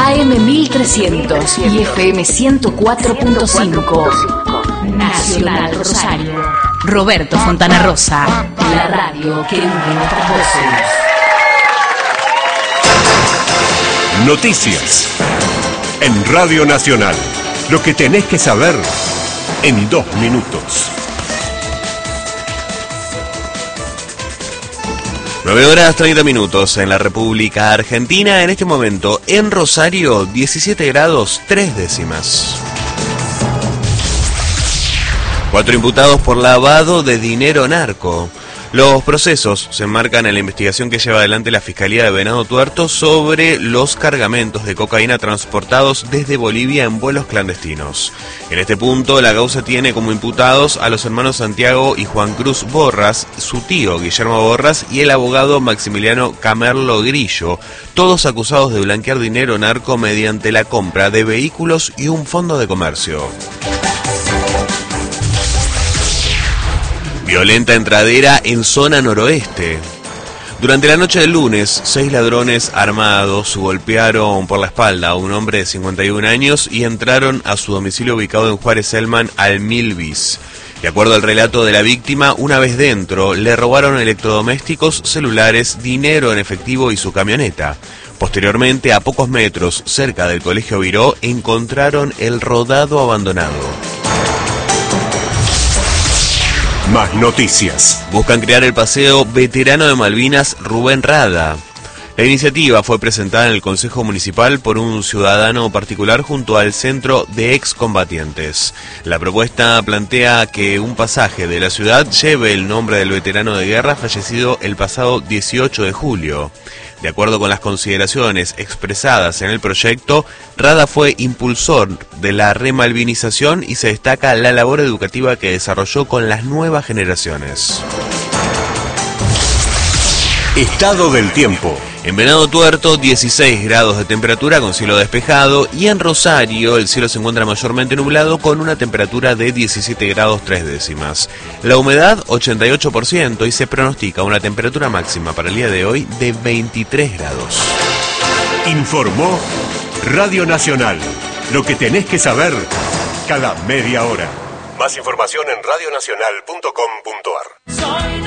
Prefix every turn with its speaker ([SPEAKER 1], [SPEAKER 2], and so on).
[SPEAKER 1] AM 1300 y FM 104.5. Nacional Rosario. Roberto Fontana Rosa. La radio que une nuestras voces.
[SPEAKER 2] Noticias. En Radio Nacional. Lo que tenés que saber en 2 minutos.
[SPEAKER 3] 9:30 en la República Argentina. En este momento, en Rosario, 17 grados 3 décimas. 4 imputados por lavado de dinero narco. Los procesos se enmarcan en la investigación que lleva adelante la Fiscalía de Venado Tuerto sobre los cargamentos de cocaína transportados desde Bolivia en vuelos clandestinos. En este punto, la causa tiene como imputados a los hermanos Santiago y Juan Cruz Borras, su tío Guillermo Borras y el abogado Maximiliano Camerlo Grillo, todos acusados de blanquear dinero narco mediante la compra de vehículos y un fondo de comercio. Violenta entradera en zona noroeste. Durante la noche del lunes, 6 ladrones armados golpearon por la espalda a un hombre de 51 años y entraron a su domicilio ubicado en Juárez Selman al 1000 bis. De acuerdo al relato de la víctima, una vez dentro, le robaron electrodomésticos, celulares, dinero en efectivo y su camioneta. Posteriormente, a pocos metros, cerca del Colegio Viró, encontraron el rodado abandonado.
[SPEAKER 2] Más noticias.
[SPEAKER 3] Buscan crear el paseo veterano de Malvinas Rubén Rada. La iniciativa fue presentada en el Consejo Municipal por un ciudadano particular junto al Centro de Excombatientes. La propuesta plantea que un pasaje de la ciudad lleve el nombre del veterano de guerra fallecido el pasado 18 de julio. De acuerdo con las consideraciones expresadas en el proyecto, Rada fue impulsor de la remalvinización y se destaca la labor educativa que desarrolló con las nuevas generaciones.
[SPEAKER 2] Estado del tiempo.
[SPEAKER 3] En Venado Tuerto, 16 grados de temperatura con cielo despejado, y en Rosario el cielo se encuentra mayormente nublado con una temperatura de 17 grados 3 décimas. La humedad 88% y se pronostica una temperatura máxima para el día de hoy de 23 grados.
[SPEAKER 2] Informó Radio Nacional. Lo que tenés que saber cada media hora. Más información en radionacional.com.ar.